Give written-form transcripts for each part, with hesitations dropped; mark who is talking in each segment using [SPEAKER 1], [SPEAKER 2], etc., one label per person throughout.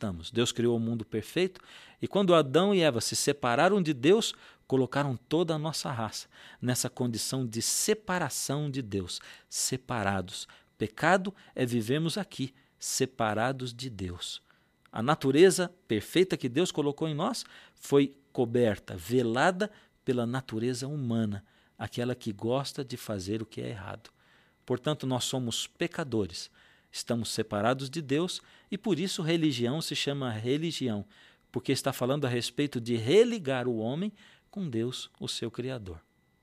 [SPEAKER 1] estamos. Deus criou o mundo perfeito e quando Adão e Eva se separaram de Deus, colocaram toda a nossa raça nessa condição de separação de Deus, separados. Pecado é vivermos aqui, separados de Deus. A natureza perfeita que Deus colocou em nós foi coberta, velada pela natureza humana, aquela que gosta de fazer o que é errado. Portanto, nós somos pecadores, estamos separados de Deus e por isso religião se chama religião, porque está falando a respeito de religar o homem com Deus, o seu Criador.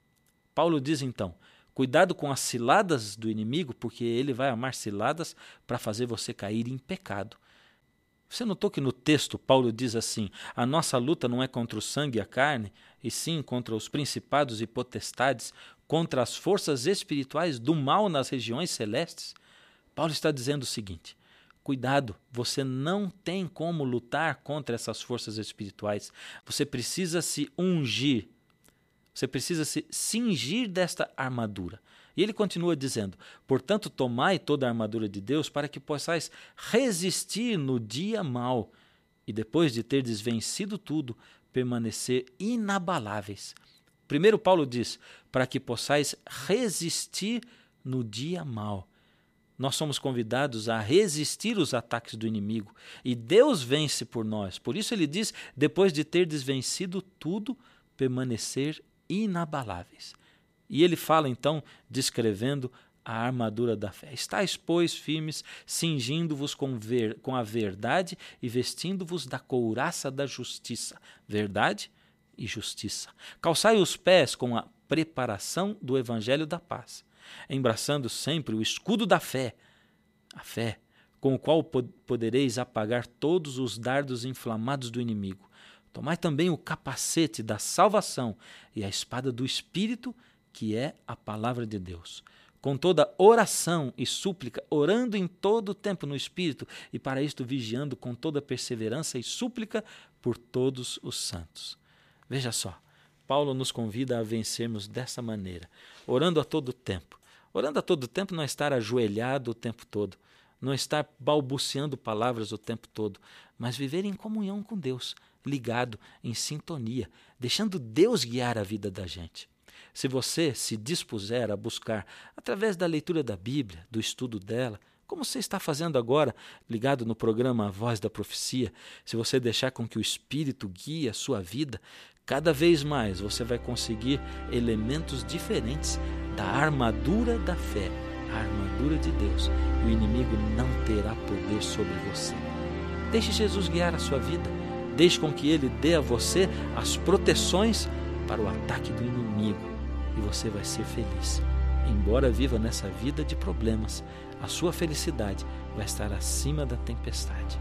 [SPEAKER 1] Paulo diz então, cuidado com as ciladas do inimigo, porque ele vai armar ciladas para fazer você cair em pecado. Você notou que no texto Paulo diz assim, a nossa luta não é contra o sangue e a carne, e sim contra os principados e potestades, contra as forças espirituais do mal nas regiões celestes? Paulo está dizendo o seguinte, cuidado, você não tem como lutar contra essas forças espirituais, você precisa se ungir, você precisa se cingir desta armadura. E ele continua dizendo, portanto, tomai toda a armadura de Deus para que possais resistir no dia mau e depois de terdes vencido tudo, permanecer inabaláveis. Primeiro Paulo diz, para que possais resistir no dia mau. Nós somos convidados a resistir os ataques do inimigo e Deus vence por nós. Por isso ele diz, depois de terdes vencido tudo, permanecer inabaláveis. E ele fala então, descrevendo a armadura da fé. Estais, pois, firmes, cingindo-vos com a verdade e vestindo-vos da couraça da justiça. Verdade e justiça. Calçai os pés com a preparação do evangelho da paz, embraçando sempre o escudo da fé, a fé, com o qual podereis apagar todos os dardos inflamados do inimigo. Tomai também o capacete da salvação e a espada do Espírito, que é a palavra de Deus. Com toda oração e súplica, orando em todo o tempo no Espírito, e para isto vigiando com toda perseverança e súplica por todos os santos. Veja só, Paulo nos convida a vencermos dessa maneira, orando a todo tempo. Orando a todo tempo não é estar ajoelhado o tempo todo, não estar balbuciando palavras o tempo todo, mas viver em comunhão com Deus, ligado, em sintonia, deixando Deus guiar a vida da gente. Se você se dispuser a buscar, através da leitura da Bíblia, do estudo dela, como você está fazendo agora, ligado no programa A Voz da Profecia, se você deixar com que o Espírito guie a sua vida, cada vez mais você vai conseguir elementos diferentes da armadura da fé, a armadura de Deus, e o inimigo não terá poder sobre você. Deixe Jesus guiar a sua vida, deixe com que Ele dê a você as proteções para o ataque do inimigo, e você vai ser feliz. Embora viva nessa vida de problemas, a sua felicidade vai estar acima da tempestade.